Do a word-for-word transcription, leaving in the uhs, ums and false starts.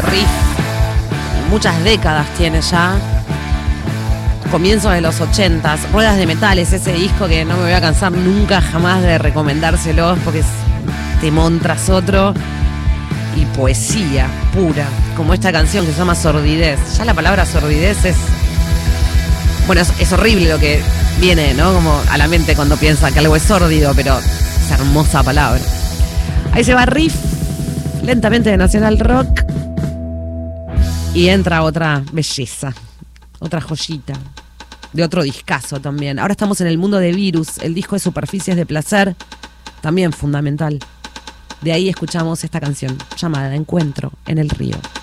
riff. Muchas décadas tiene ya. Comienzos de los ochentas. Ruedas de Metales, ese disco que no me voy a cansar nunca jamás de recomendárselos porque es temón tras otro. Y poesía pura, como esta canción que se llama Sordidez. Ya la palabra sordidez es... Bueno, es, es horrible lo que viene, ¿no? Como a la mente cuando piensa que algo es sórdido, pero es hermosa palabra. Ahí se va riff, lentamente de Nacional Rock. Y entra otra belleza, otra joyita, de otro discazo también. Ahora estamos en el mundo de Virus, el disco de Superficies de Placer, también fundamental. De ahí escuchamos esta canción llamada Encuentro en el Río.